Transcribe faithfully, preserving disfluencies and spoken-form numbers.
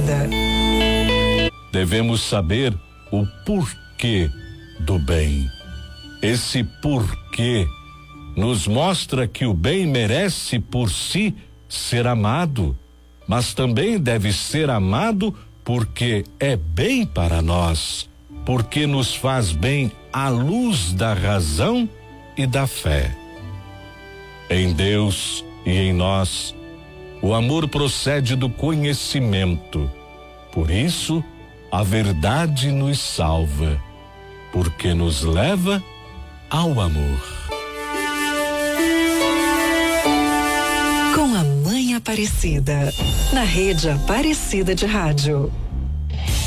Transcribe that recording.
Aparecida. Devemos saber o porquê do bem. Esse porquê nos mostra que o bem merece por si ser amado, mas também deve ser amado porque é bem para nós, porque nos faz bem à luz da razão e da fé. Em Deus e em nós, o amor procede do conhecimento. Por isso, a verdade nos salva, porque nos leva ao amor. Com a Mãe Aparecida, na Rede Aparecida de Rádio.